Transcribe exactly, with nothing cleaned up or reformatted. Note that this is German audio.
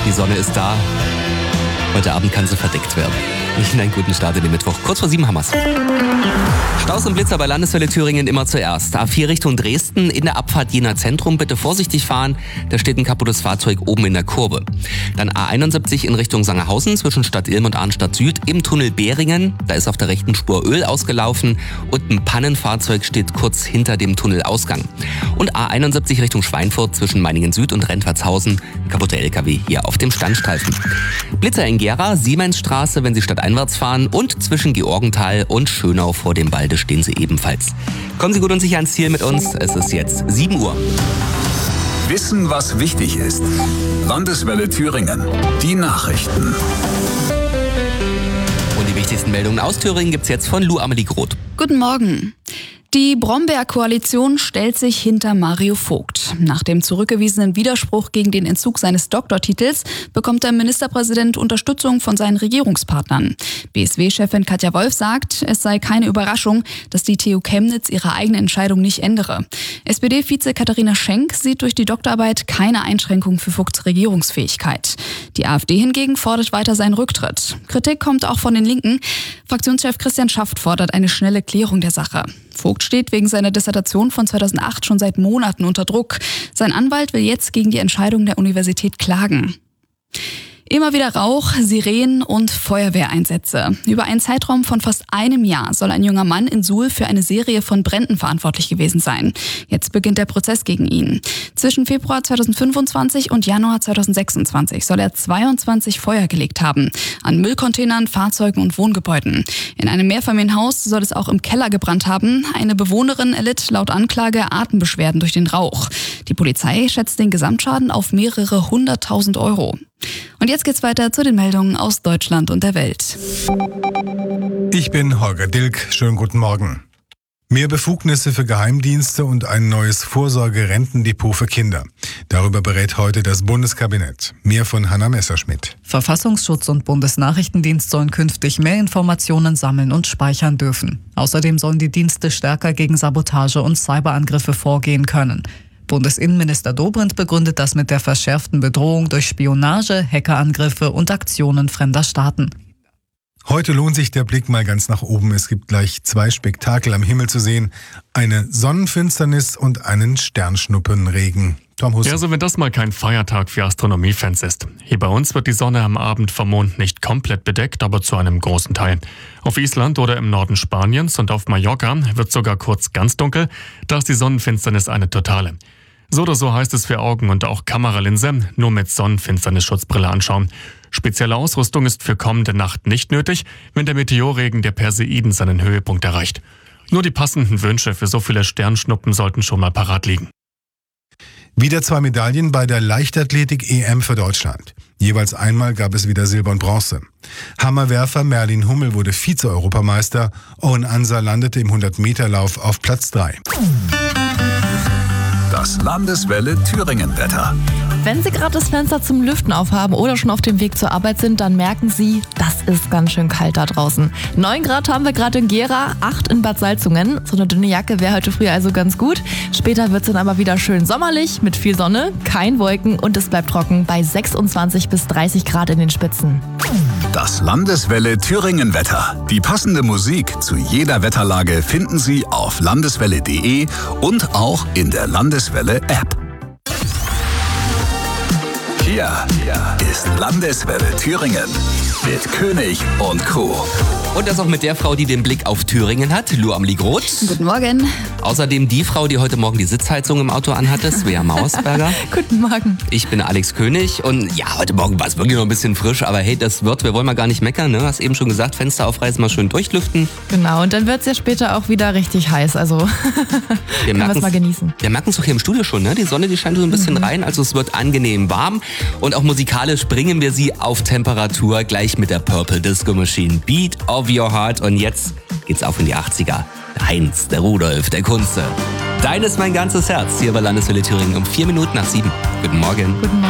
Die Sonne ist da. Heute Abend kann sie verdeckt werden. Ihnen einen guten Start in den Mittwoch. Kurz vor sieben haben wir's. Staus und Blitzer bei Landeswelle Thüringen immer zuerst. A vier Richtung Dresden, in der Abfahrt Jena Zentrum bitte vorsichtig fahren. Da steht ein kaputtes Fahrzeug oben in der Kurve. Dann A einundsiebzig in Richtung Sangerhausen zwischen Stadt Ilm und Arnstadt Süd im Tunnel Beringen. Da ist auf der rechten Spur Öl ausgelaufen und ein Pannenfahrzeug steht kurz hinter dem Tunnelausgang. Und A einundsiebzig Richtung Schweinfurt zwischen Meiningen Süd und Rentwertshausen. Ein kaputter L K W hier auf dem Standstreifen. Blitzer in Gera, Siemensstraße, wenn Sie stadteinwärts fahren, und zwischen Georgenthal und Schönau vor dem Walde stehen Sie ebenfalls. Kommen Sie gut und sicher ans Ziel mit uns. Es ist jetzt sieben Uhr. Wissen, was wichtig ist. Landeswelle Thüringen. Die Nachrichten. Und die wichtigsten Meldungen aus Thüringen gibt's jetzt von Lou Amelie Groth. Guten Morgen. Die Brombeer-Koalition stellt sich hinter Mario Vogt. Nach dem zurückgewiesenen Widerspruch gegen den Entzug seines Doktortitels bekommt der Ministerpräsident Unterstützung von seinen Regierungspartnern. B S W-Chefin Katja Wolf sagt, es sei keine Überraschung, dass die T U Chemnitz ihre eigene Entscheidung nicht ändere. S P D-Vize Katharina Schenk sieht durch die Doktorarbeit keine Einschränkung für Vogts Regierungsfähigkeit. Die AfD hingegen fordert weiter seinen Rücktritt. Kritik kommt auch von den Linken. Fraktionschef Christian Schaft fordert eine schnelle Klärung der Sache. Vogt steht wegen seiner Dissertation von zweitausendacht schon seit Monaten unter Druck. Sein Anwalt will jetzt gegen die Entscheidung der Universität klagen. Immer wieder Rauch, Sirenen und Feuerwehreinsätze. Über einen Zeitraum von fast einem Jahr soll ein junger Mann in Suhl für eine Serie von Bränden verantwortlich gewesen sein. Jetzt beginnt der Prozess gegen ihn. Zwischen Februar zweitausendfünfundzwanzig und Januar zweitausendsechsundzwanzig soll er zweiundzwanzig Feuer gelegt haben. An Müllcontainern, Fahrzeugen und Wohngebäuden. In einem Mehrfamilienhaus soll es auch im Keller gebrannt haben. Eine Bewohnerin erlitt laut Anklage Atembeschwerden durch den Rauch. Die Polizei schätzt den Gesamtschaden auf mehrere hunderttausend Euro. Und jetzt geht's weiter zu den Meldungen aus Deutschland und der Welt. Ich bin Holger Dilk. Schönen guten Morgen. Mehr Befugnisse für Geheimdienste und ein neues Vorsorgerentendepot für Kinder. Darüber berät heute das Bundeskabinett. Mehr von Hanna Messerschmidt. Verfassungsschutz und Bundesnachrichtendienst sollen künftig mehr Informationen sammeln und speichern dürfen. Außerdem sollen die Dienste stärker gegen Sabotage und Cyberangriffe vorgehen können. Bundesinnenminister Dobrindt begründet das mit der verschärften Bedrohung durch Spionage, Hackerangriffe und Aktionen fremder Staaten. Heute lohnt sich der Blick mal ganz nach oben. Es gibt gleich zwei Spektakel am Himmel zu sehen. Eine Sonnenfinsternis und einen Sternschnuppenregen. Tom Husse. Ja, also wenn das mal kein Feiertag für Astronomiefans ist. Hier bei uns wird die Sonne am Abend vom Mond nicht komplett bedeckt, aber zu einem großen Teil. Auf Island oder im Norden Spaniens und auf Mallorca wird sogar kurz ganz dunkel. Da ist die Sonnenfinsternis eine totale. So oder so heißt es für Augen und auch Kameralinse, nur mit Sonnenfinsternisschutzbrille anschauen. Spezielle Ausrüstung ist für kommende Nacht nicht nötig, wenn der Meteorregen der Perseiden seinen Höhepunkt erreicht. Nur die passenden Wünsche für so viele Sternschnuppen sollten schon mal parat liegen. Wieder zwei Medaillen bei der Leichtathletik-E M für Deutschland. Jeweils einmal gab es wieder Silber und Bronze. Hammerwerfer Merlin Hummel wurde Vize-Europameister. Owen Ansa landete im hundert-Meter-Lauf auf Platz drei. Das Landeswelle Thüringen-Wetter. Wenn Sie gerade das Fenster zum Lüften aufhaben oder schon auf dem Weg zur Arbeit sind, dann merken Sie, das ist ganz schön kalt da draußen. neun Grad haben wir gerade in Gera, acht in Bad Salzungen. So eine dünne Jacke wäre heute früh also ganz gut. Später wird es dann aber wieder schön sommerlich mit viel Sonne, kein Wolken und es bleibt trocken bei sechsundzwanzig bis dreißig Grad in den Spitzen. Das Landeswelle Thüringen-Wetter. Die passende Musik zu jeder Wetterlage finden Sie auf landeswelle punkt de und auch in der Landeswelle-App. Hier ist Landeswelle Thüringen mit König und Co. Und das auch mit der Frau, die den Blick auf Thüringen hat, Lou Amelie Groth. Guten Morgen. Außerdem die Frau, die heute Morgen die Sitzheizung im Auto anhatte, Svea Mausberger. Guten Morgen. Ich bin Alex König und ja, heute Morgen war es wirklich noch ein bisschen frisch, aber hey, das wird, wir wollen mal gar nicht meckern, ne? Hast eben schon gesagt, Fenster aufreißen, mal schön durchlüften. Genau, und dann wird es ja später auch wieder richtig heiß, also wir können wir es mal genießen. Wir merken es doch hier im Studio schon, ne? Die Sonne, die scheint so ein bisschen mhm. rein, also es wird angenehm warm und auch musikalisch bringen wir sie auf Temperatur, gleich mit der Purple Disco Machine, Beat of Your Heart, und jetzt geht's auf in die achtziger. Der Heinz, der Rudolf, der Kunze. Dein ist mein ganzes Herz, hier bei Landeswelle Thüringen um vier Minuten nach sieben. Guten Morgen. Guten Morgen.